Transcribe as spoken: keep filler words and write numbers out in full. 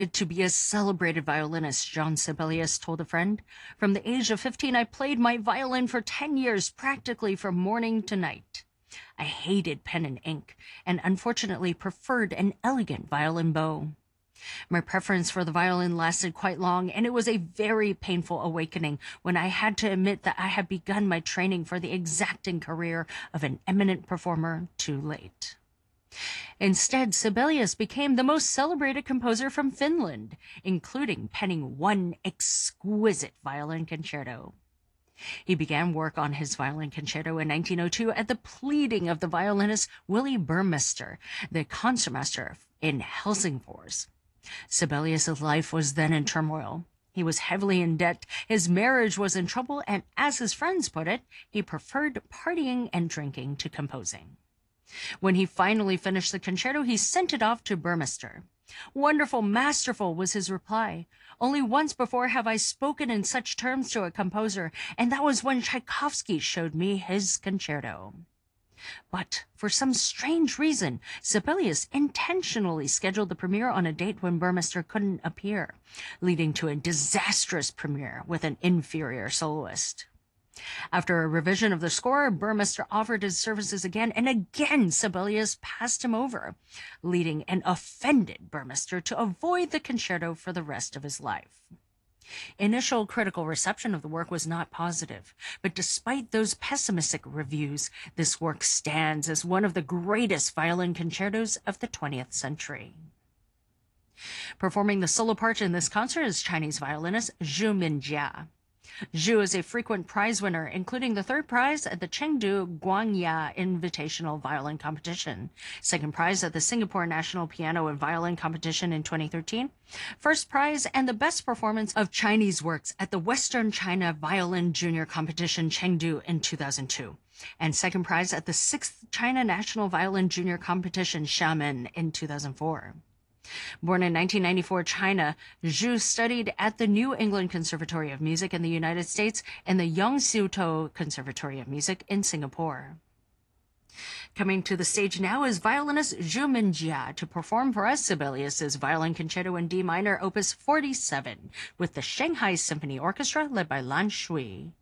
to be a celebrated violinist, Jean Sibelius told a friend. From the age of fifteen, I played my violin for ten years, practically from morning to night. I hated pen and ink, and unfortunately preferred an elegant violin bow. My preference for the violin lasted quite long, and it was a very painful awakening when I had to admit that I had begun my training for the exacting career of an eminent performer too late. Instead, Sibelius became the most celebrated composer from Finland, including penning one exquisite violin concerto. He began work on his violin concerto in nineteen oh two at the pleading of the violinist Willy Burmester, the concertmaster in Helsingfors. Sibelius' life was then in turmoil. He was heavily in debt, his marriage was in trouble, and as his friends put it, he preferred partying and drinking to composing. When he finally finished the concerto, he sent it off to Burmester. "Wonderful, masterful," was his reply. "Only once before have I spoken in such terms to a composer, and that was when Tchaikovsky showed me his concerto." But for some strange reason, Sibelius intentionally scheduled the premiere on a date when Burmester couldn't appear, leading to a disastrous premiere with an inferior soloist. After a revision of the score, Burmester offered his services again, and again Sibelius passed him over, leading an offended Burmester to avoid the concerto for the rest of his life. Initial critical reception of the work was not positive, but despite those pessimistic reviews, this work stands as one of the greatest violin concertos of the twentieth century. Performing the solo part in this concert is Chinese violinist Zhu Minjia. Zhu is a frequent prize winner, including the third prize at the Chengdu Guangya Invitational Violin Competition, second prize at the Singapore National Piano and Violin Competition in twenty thirteen, first prize and the best performance of Chinese works at the Western China Violin Junior Competition Chengdu in two thousand two, and second prize at the sixth China National Violin Junior Competition Xiamen in two thousand four. Born in nineteen ninety-four, China, Zhu studied at the New England Conservatory of Music in the United States and the Yongsu Conservatory of Music in Singapore. Coming to the stage now is violinist Zhu Minjia to perform for us Sibelius' Violin Concerto in D minor, opus forty-seven, with the Shanghai Symphony Orchestra led by Lan Shui.